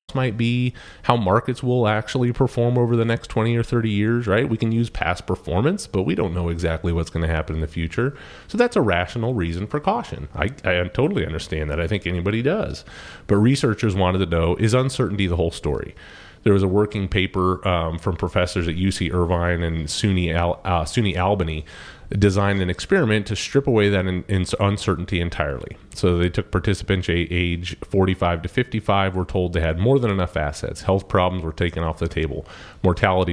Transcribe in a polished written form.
might be, how markets will actually perform over the next 20 or 30 years, right? We can use past performance, but we don't know exactly what's going to happen in the future. So that's a rational reason for caution. I totally understand that. I think anybody does. But researchers wanted to know, is uncertainty the whole story? There was a working paper from professors at UC Irvine and SUNY Albany designed an experiment to strip away that uncertainty entirely. So they took participants age 45 to 55, were told they had more than enough assets. Health problems were taken off the table. Mortality